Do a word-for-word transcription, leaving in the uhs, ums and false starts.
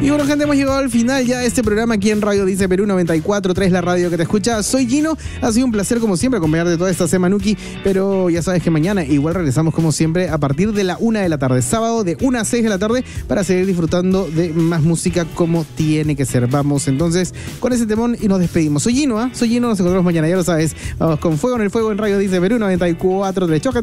Y bueno, gente, hemos llegado al final ya de este programa aquí en Radio Dice Perú noventa y cuatro punto tres, la radio que te escucha. Soy Gino, ha sido un placer como siempre acompañarte toda esta semanuki, pero ya sabes que mañana igual regresamos como siempre a partir de la una de la tarde, sábado de una a seis de la tarde, para seguir disfrutando de más música como tiene que ser. Vamos entonces con ese temón y nos despedimos. Soy Gino, ¿ah? ¿eh? Soy Gino, nos encontramos mañana, ya lo sabes. Vamos con Fuego en el Fuego en Radio Dice Perú noventa y cuatro punto tres. Chau, gente.